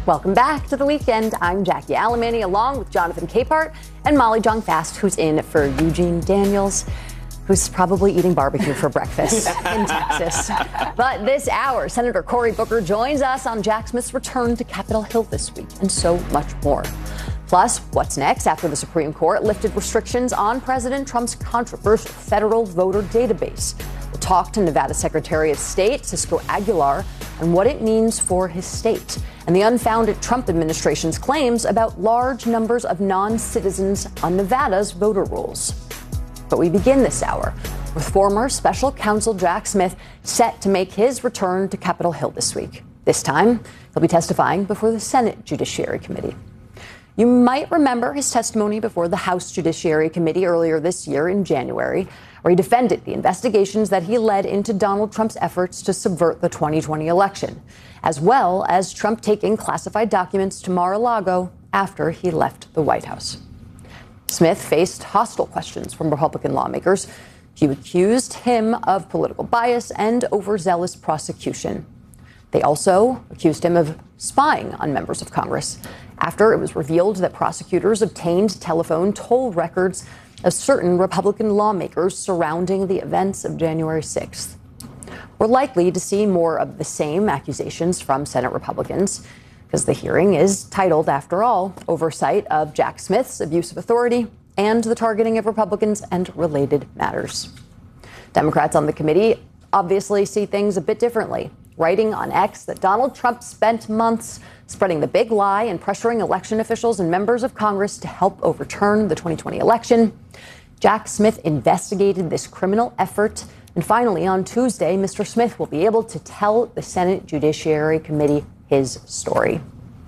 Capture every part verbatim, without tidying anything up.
Welcome back to The Weekend. I'm Jackie Alemany, along with Jonathan Capehart and Molly Jong-Fast, who's in for Eugene Daniels, who's probably eating barbecue for breakfast in Texas. But this hour, Senator Cory Booker joins us on Jack Smith's return to Capitol Hill this week, and so much more. Plus, what's next after the Supreme Court lifted restrictions on President Trump's controversial federal voter database? We'll talk to Nevada Secretary of State Cisco Aguilar on what it means for his state and the unfounded Trump administration's claims about large numbers of non-citizens on Nevada's voter rolls. But we begin this hour with former special counsel Jack Smith set to make his return to Capitol Hill this week. This time, he'll be testifying before the Senate Judiciary Committee. You might remember his testimony before the House Judiciary Committee earlier this year in January, where he defended the investigations that he led into Donald Trump's efforts to subvert the twenty twenty election, as well as Trump taking classified documents to Mar-a-Lago after he left the White House. Smith faced hostile questions from Republican lawmakers. He accused him of political bias and overzealous prosecution. They also accused him of spying on members of Congress after it was revealed that prosecutors obtained telephone toll records of certain Republican lawmakers surrounding the events of January sixth. We're likely to see more of the same accusations from Senate Republicans, because the hearing is titled, after all, Oversight of Jack Smith's Abuse of Authority and the Targeting of Republicans and Related Matters. Democrats on the committee obviously see things a bit differently, writing on X that Donald Trump spent months spreading the big lie and pressuring election officials and members of Congress to help overturn the twenty twenty election. Jack Smith investigated this criminal effort. And finally, on Tuesday, Mister Smith will be able to tell the Senate Judiciary Committee his story.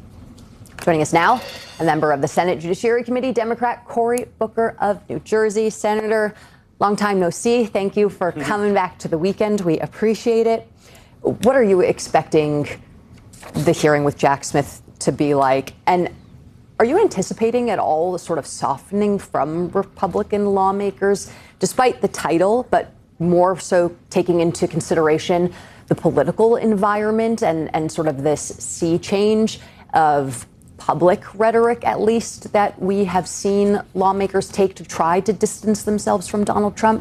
Joining us now, a member of the Senate Judiciary Committee, Democrat Cory Booker of New Jersey. Senator, long time no see. Thank you for coming back to The Weekend. We appreciate it. What are you expecting the hearing with Jack Smith to be like? And are you anticipating at all the sort of softening from Republican lawmakers, despite the title, but more so taking into consideration the political environment and, and sort of this sea change of public rhetoric, at least, that we have seen lawmakers take to try to distance themselves from Donald Trump?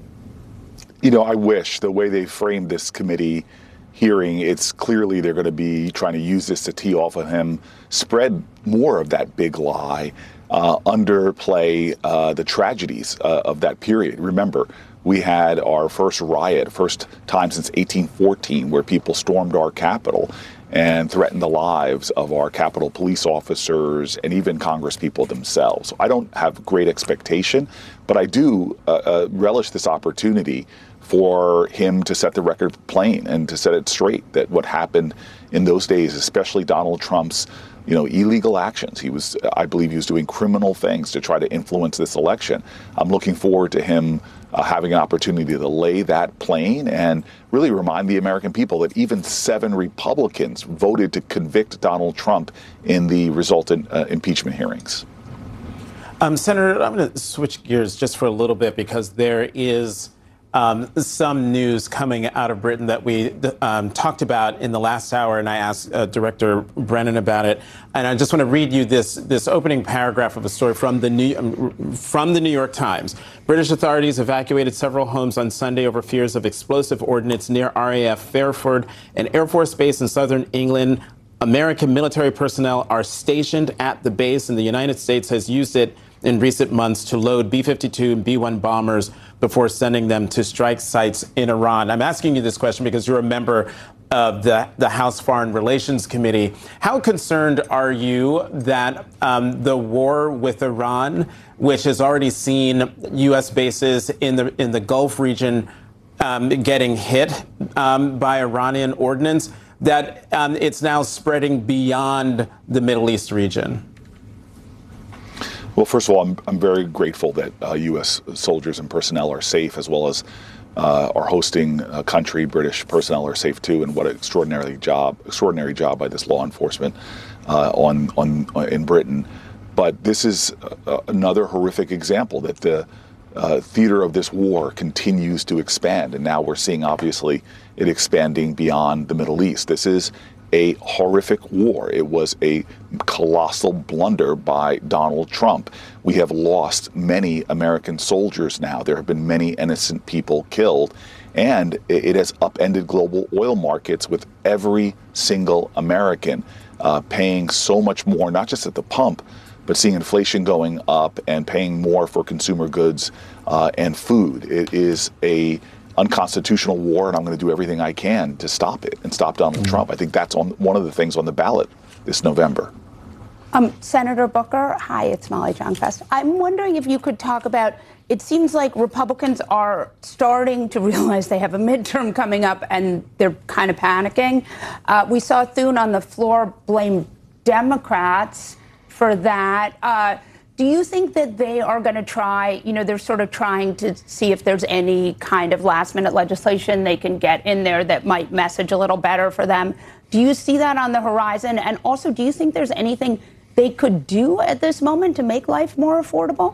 You know, I wish the way they framed this committee hearing, it's clearly they're going to be trying to use this to tee off of him, spread more of that big lie, uh, underplay uh, the tragedies uh, of that period. Remember, we had our first riot, first time since eighteen fourteen, where people stormed our Capitol and threatened the lives of our Capitol police officers and even Congress people themselves. So I don't have great expectation, but I do uh, uh, relish this opportunity for him to set the record plain and to set it straight that what happened in those days, especially Donald Trump's, you know, illegal actions. He was, I believe he was doing criminal things to try to influence this election. I'm looking forward to him uh, having an opportunity to lay that plain and really remind the American people that even seven Republicans voted to convict Donald Trump in the resultant uh, impeachment hearings. Um, Senator, I'm going to switch gears just for a little bit because there is Um, some news coming out of Britain that we um, talked about in the last hour, and I asked uh, Director Brennan about it. And I just want to read you this this opening paragraph of a story from the New um, from the New York Times. British authorities evacuated several homes on Sunday over fears of explosive ordnance near R A F Fairford, an Air Force base in southern England. American military personnel are stationed at the base, and the United States has used it in recent months to load B fifty-two and B one bombers before sending them to strike sites in Iran. I'm asking you this question because you're a member of the, the House Foreign Relations Committee. How concerned are you that um, the war with Iran, which has already seen U S bases in the in the Gulf region um, getting hit um, by Iranian ordnance, that um, it's now spreading beyond the Middle East region? Well, first of all, I'm, I'm very grateful that uh, U S soldiers and personnel are safe, as well as uh, our hosting uh, country, British personnel, are safe too. And what an extraordinary job, extraordinary job by this law enforcement uh, on on uh, in Britain. But this is uh, another horrific example that the uh, theater of this war continues to expand, and now we're seeing obviously it expanding beyond the Middle East. This is a horrific war. It was a colossal blunder by Donald Trump. We have lost many American soldiers now. There have been many innocent people killed. And it has upended global oil markets with every single American uh, paying so much more, not just at the pump, but seeing inflation going up and paying more for consumer goods uh, and food. It is a unconstitutional war, and I'm going to do everything I can to stop it and stop Donald mm-hmm. Trump. I think that's on one of the things on the ballot this November. Um, Senator Booker, hi, it's Molly Jong-Fast. I'm wondering if you could talk about, it seems like Republicans are starting to realize they have a midterm coming up and they're kind of panicking. Uh, we saw Thune on the floor blame Democrats for that. Uh, do you think that they are going to try, you know, they're sort of trying to see if there's any kind of last minute legislation they can get in there that might message a little better for them? Do you see that on the horizon? And also, do you think there's anything they could do at this moment to make life more affordable?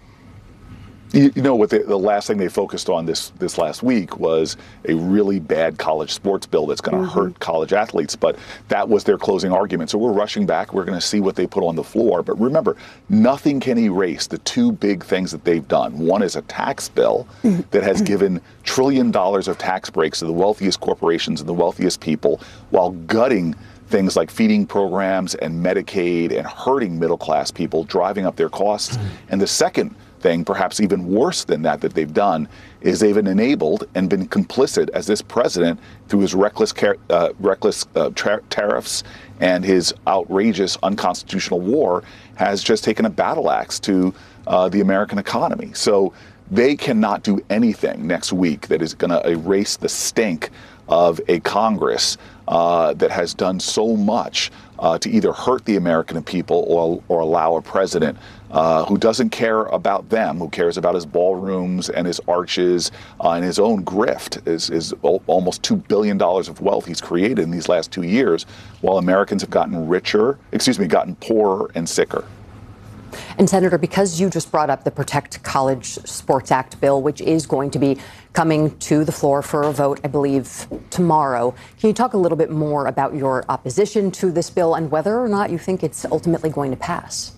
You, you know, what the, the last thing they focused on this this last week was a really bad college sports bill that's going to mm-hmm. hurt college athletes. But that was their closing argument. So we're rushing back. We're going to see what they put on the floor. But remember, nothing can erase the two big things that they've done. One is a tax bill that has given trillion dollars of tax breaks to the wealthiest corporations and the wealthiest people while gutting things like feeding programs and Medicaid and hurting middle-class people, driving up their costs. And the second thing, perhaps even worse than that, that they've done is they've enabled and been complicit as this president through his reckless uh, reckless uh, tra- tariffs and his outrageous unconstitutional war has just taken a battle axe to uh, the American economy. So they cannot do anything next week that is going to erase the stink of a Congress uh, that has done so much uh, to either hurt the American people or, or allow a president uh, who doesn't care about them, who cares about his ballrooms and his arches uh, and his own grift, is, is almost two billion dollars of wealth he's created in these last two years, while Americans have gotten richer, excuse me, gotten poorer and sicker. And Senator, because you just brought up the Protect College Sports Act bill, which is going to be coming to the floor for a vote, I believe, tomorrow, can you talk a little bit more about your opposition to this bill and whether or not you think it's ultimately going to pass?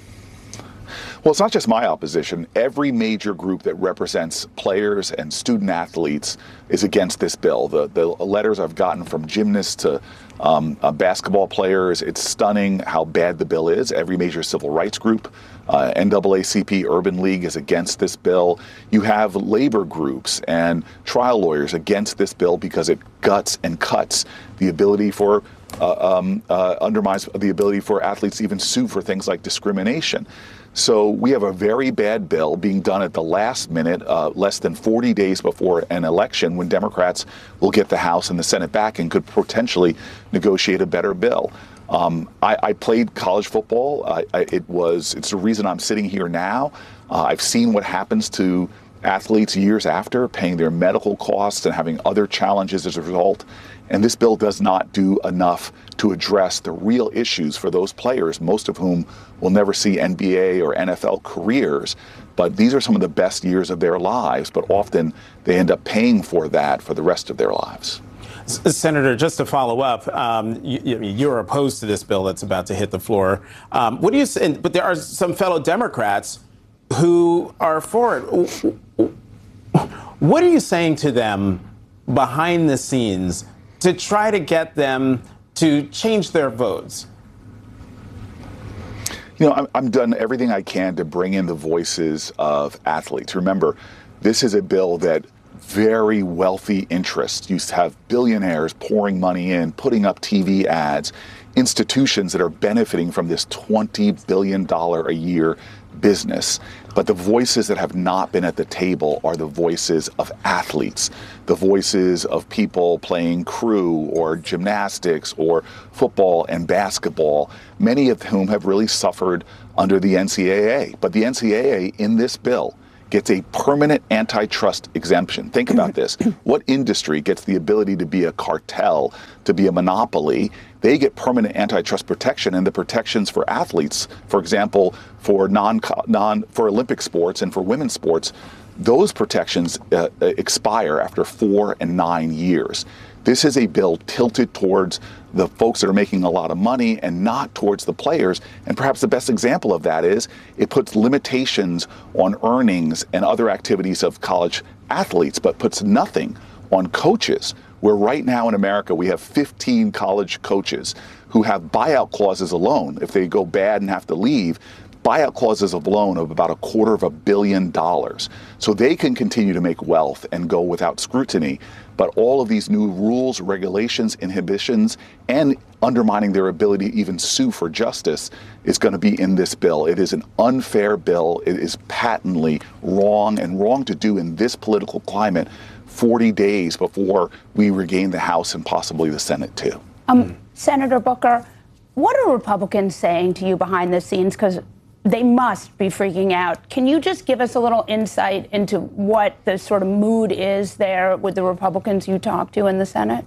Well, it's not just my opposition. Every major group that represents players and student athletes is against this bill. The, the letters I've gotten from gymnasts to um, uh, basketball players, it's stunning how bad the bill is. Every major civil rights group, uh, N double A C P, Urban League is against this bill. You have labor groups and trial lawyers against this bill because it guts and cuts the ability for uh, um, uh, undermines the ability for athletes to even sue for things like discrimination. So we have a very bad bill being done at the last minute, uh, less than forty days before an election, when Democrats will get the House and the Senate back and could potentially negotiate a better bill. Um, I, I played college football. I, I, it was it's the reason I'm sitting here now. Uh, I've seen what happens to athletes years after, paying their medical costs and having other challenges as a result. And this bill does not do enough to address the real issues for those players, most of whom will never see N B A or N F L careers. But these are some of the best years of their lives, but often they end up paying for that for the rest of their lives. Senator, just to follow up, um, you, you're opposed to this bill that's about to hit the floor. Um, what do you say? But there are some fellow Democrats who are for it. What are you saying to them behind the scenes to try to get them to change their votes? You know, I'm, I'm done everything I can to bring in the voices of athletes. Remember, this is a bill that very wealthy interests used to have billionaires pouring money in, putting up T V ads, institutions that are benefiting from this twenty billion dollars a year business. But the voices that have not been at the table are the voices of athletes, the voices of people playing crew or gymnastics or football and basketball, many of whom have really suffered under the N C double A. But the N C double A in this bill gets a permanent antitrust exemption. Think about this. What industry gets the ability to be a cartel, to be a monopoly? They get permanent antitrust protection, and the protections for athletes, for example, for non, non for Olympic sports and for women's sports, those protections uh, expire after four and nine years. This is a bill tilted towards the folks that are making a lot of money and not towards the players. And perhaps the best example of that is it puts limitations on earnings and other activities of college athletes, but puts nothing on coaches, where right now in America we have fifteen college coaches who have buyout clauses alone. If they go bad and have to leave, buyout clauses of loan of about a quarter of a billion dollars. So they can continue to make wealth and go without scrutiny. But all of these new rules, regulations, inhibitions, and undermining their ability to even sue for justice is going to be in this bill. It is an unfair bill. It is patently wrong, and wrong to do in this political climate forty days before we regain the House and possibly the Senate too. Um, Senator Booker, what are Republicans saying to you behind the scenes? Because they must be freaking out. Can you just give us a little insight into what the sort of mood is there with the Republicans you talk to in the Senate?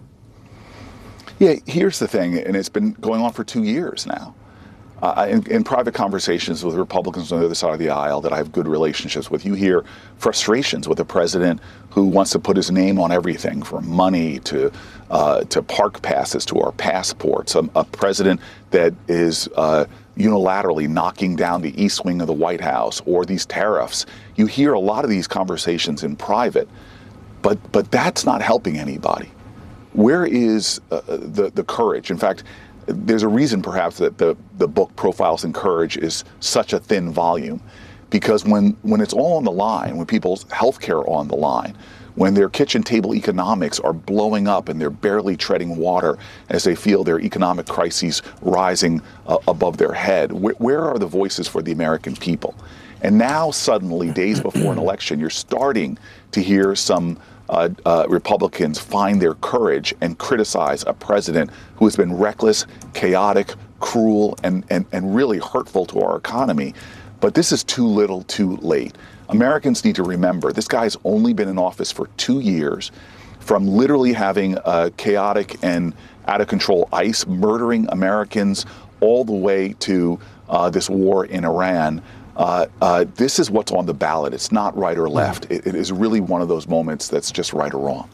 Yeah, here's the thing, and it's been going on for two years now. Uh, in, in private conversations with Republicans on the other side of the aisle that I have good relationships with, you hear frustrations with a president who wants to put his name on everything, from money to uh, to park passes to our passports. A, a president that is uh, unilaterally knocking down the east wing of the White House, or these tariffs. You hear a lot of these conversations in private, but but that's not helping anybody. Where is uh, the the courage? In fact, there's a reason perhaps that the, the book Profiles in Courage is such a thin volume, because when, when it's all on the line, when people's health care are on the line, when their kitchen table economics are blowing up and they're barely treading water as they feel their economic crises rising uh, above their head, wh- where are the voices for the American people? And now suddenly, days before an election, you're starting to hear some Uh, uh, Republicans find their courage and criticize a president who has been reckless, chaotic, cruel, and, and, and really hurtful to our economy. But this is too little, too late. Americans need to remember this guy's only been in office for two years, from literally having a chaotic and out of control ICE murdering Americans all the way to uh, this war in Iran. Uh, uh, this is what's on the ballot. It's not right or left. It, it is really one of those moments that's just right or wrong.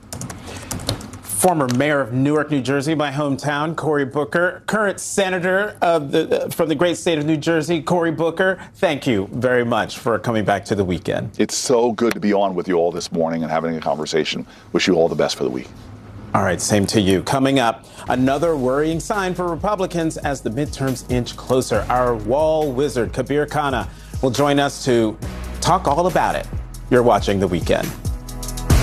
Former mayor of Newark, New Jersey, my hometown, Cory Booker, current senator of the, uh, from the great state of New Jersey, Cory Booker, thank you very much for coming back to the weekend. It's so good to be on with you all this morning and having a conversation. Wish you all the best for the week. All right, same to you. Coming up, another worrying sign for Republicans as the midterms inch closer. Our wall wizard, Kabir Khanna, will join us to talk all about it. You're watching The Weekend.